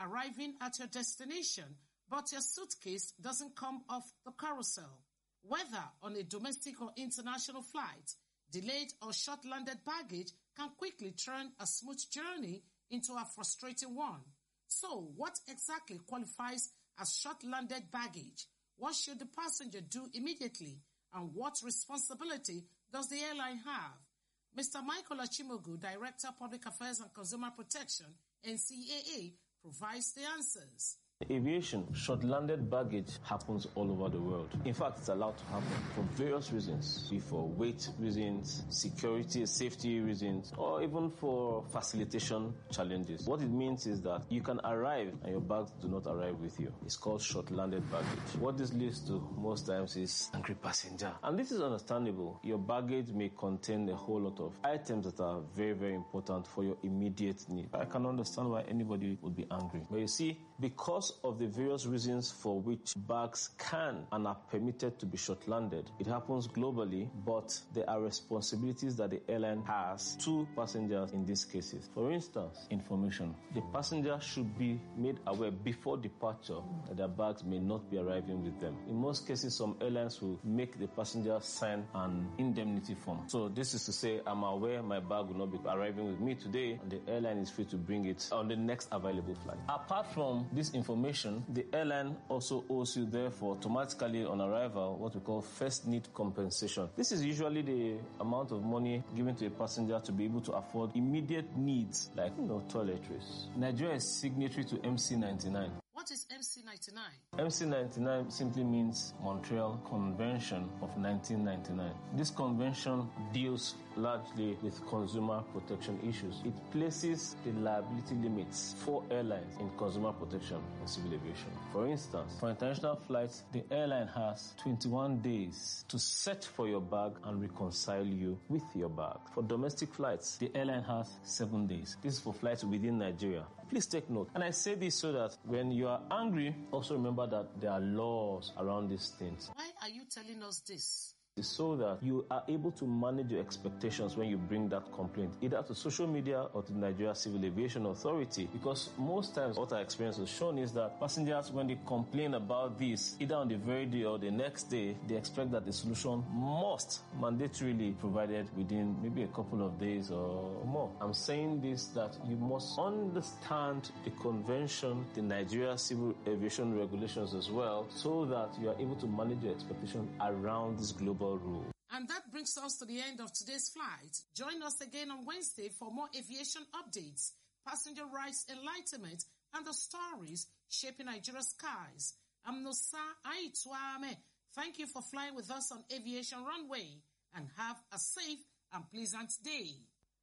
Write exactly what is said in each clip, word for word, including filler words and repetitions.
arriving at your destination, but your suitcase doesn't come off the carousel. Whether on a domestic or international flight, delayed or short-landed baggage can quickly turn a smooth journey into a frustrating one. So, what exactly qualifies as short-landed baggage? What should the passenger do immediately? And what responsibility does the airline have? Mister Michael Achimogu, Director of Public Affairs and Consumer Protection, N C A A, provides the answers. Aviation, short-landed baggage happens all over the world. In fact, it's allowed to happen for various reasons, be for weight reasons, security, safety reasons, or even for facilitation challenges. What it means is that you can arrive and your bags do not arrive with you. It's called short-landed baggage. What this leads to most times is angry passenger. And this is understandable. Your baggage may contain a whole lot of items that are very, very important for your immediate need. I can understand why anybody would be angry. But you see, because of the various reasons for which bags can and are permitted to be short-landed, it happens globally, but there are responsibilities that the airline has to passengers in these cases. For instance, information. The passenger should be made aware before departure that their bags may not be arriving with them. In most cases, some airlines will make the passenger sign an indemnity form. So this is to say, I'm aware my bag will not be arriving with me today, and the airline is free to bring it on the next available flight. Apart from this information, the airline also owes you, therefore, automatically on arrival, what we call first need compensation. This is usually the amount of money given to a passenger to be able to afford immediate needs like, you know, toiletries. Nigeria is signatory to M C ninety-nine. What is M C ninety-nine? M C ninety-nine simply means Montreal Convention of nineteen ninety-nine. This convention deals largely with consumer protection issues. It places the liability limits for airlines in consumer protection and civil aviation. For instance, for international flights, the airline has twenty-one days to search for your bag and reconcile you with your bag. For domestic flights, the airline has seven days. This is for flights within Nigeria. Please take note. And I say this so that when you are angry, also remember that there are laws around these things. Why are you telling us this? So that you are able to manage your expectations when you bring that complaint, either to social media or to the Nigeria Civil Aviation Authority. Because most times what our experience has shown is that passengers, when they complain about this, either on the very day or the next day, they expect that the solution must mandatorily provided within maybe a couple of days or more. I'm saying this that you must understand the convention, the Nigeria Civil Aviation regulations as well, so that you are able to manage your expectation around this global rule. And that brings us to the end of today's flight. Join us again on Wednesday for more aviation updates, passenger rights enlightenment, and the stories shaping Nigeria's skies. I'm Nosa Aituame. Thank you for flying with us on Aviation Runway, and have a safe and pleasant day.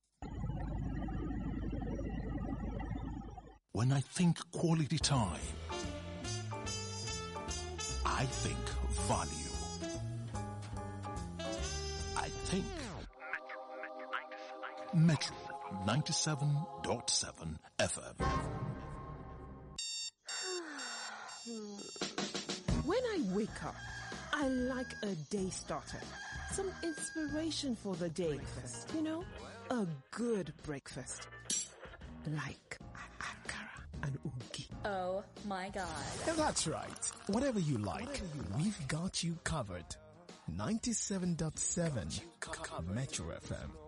When I think quality time, I think value. I think Metro ninety-seven point seven F M. When I wake up, I like a day starter. Some inspiration for the day first, you know? A good breakfast. Like akara and ugi. Oh my God. That's right. Whatever you like, Whatever you like. We've got you covered. ninety-seven point seven Metro F M.